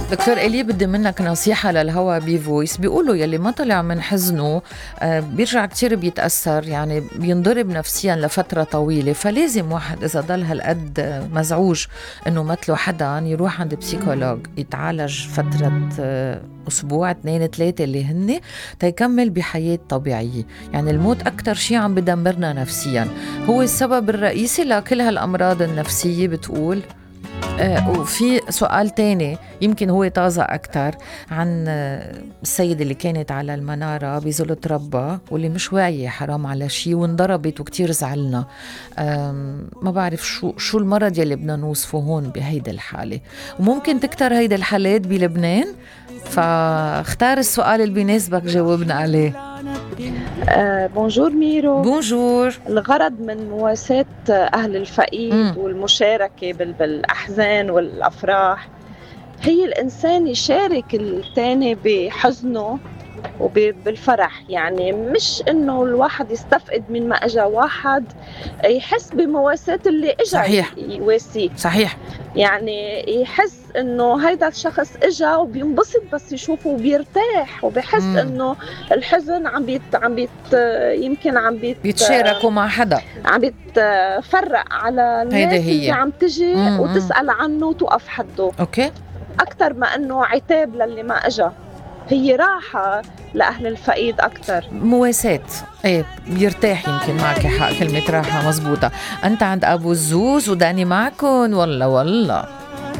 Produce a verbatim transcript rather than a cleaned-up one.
دكتور إيلي، بدي منك نصيحة للهوا بفويس. بيقولوا يلي ما طلع من حزنه آه، بيرجع كتير بيتأثر، يعني بينضرب نفسيا لفترة طويلة. فلازم واحد إذا ضل هالقد آه، مزعوج إنه مثله حدا يروح عند بسيكولوج يتعالج فترة آه، أسبوع اثنين ثلاثة اللي هن تيكمل بحياة طبيعية. يعني الموت أكتر شي عم بدمرنا نفسيا، هو السبب الرئيسي لكل هالأمراض النفسية بتقول. آه، وفي سؤال تاني يمكن هو طازة أكتر عن آه، السيدة اللي كانت على المنارة بزلة ربا واللي مش واعية حرام على شي وانضربت وكتير زعلنا. آم، ما بعرف شو شو المرض يلي بدنا نوصفه هون بهيدا الحالة، وممكن تكتر هيدا الحالات بلبنان. فاختار السؤال اللي بيناسبك جاوبنا عليه. آه، بونجور ميرو. بونجور. الغرض من مواساة أهل الفقيد مم. والمشاركة بال- بالأحزان والأفراح هي الإنسان يشارك التاني بحزنه وبالفرح، يعني مش إنه الواحد يستفقد من ما أجا واحد، يحس بمواساة اللي إجا صحيح يواسيه، صحيح. يعني يحس انه هيدا الشخص اجا وبينبسط بس يشوفه وبيرتاح وبحس مم. انه الحزن عم بيت عم بيت يمكن عم بيت بيتشاركوا مع حدا. عم بيتفرق على هيدا الناس اللي هي. عم تجي مم. مم. وتسأل عنه وتوقف حده، أوكي. اكتر ما انه عتاب للي ما اجا. هي راحة لأهل الفقيد أكتر، مواساة. ايه بيرتاح، يمكن معك حق، كلمة راحة مزبوطة. أنت عند أبو الزوز وداني معكن والله والله.